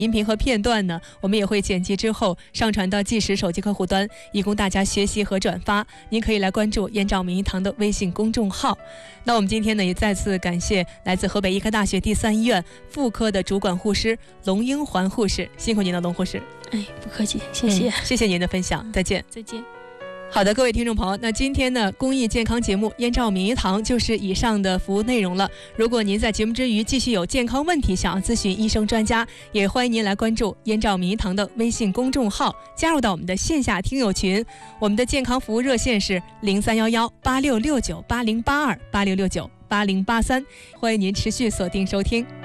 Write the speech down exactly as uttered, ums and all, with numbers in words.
音频和片段呢，我们也会剪辑之后上传到即时手机客户端，以供大家学习和转发。您可以来关注燕赵名医堂的微信公众号。那我们今天呢，也再次感谢来自河北医科大学第三医院妇科的主管护师龙英环护士，辛苦您了，龙护士。 哎，不客气，谢谢、 嗯、谢谢您的分享，再见。 再见。 好的，各位听众朋友，那今天呢，公益健康节目燕赵名医堂就是以上的服务内容了。如果您在节目之余继续有健康问题想要咨询医生专家，也欢迎您来关注燕赵名医堂的微信公众号，加入到我们的线下听友群。我们的健康服务热线是零三幺幺八六六九八零八二八六六九八零八三，欢迎您持续锁定收听。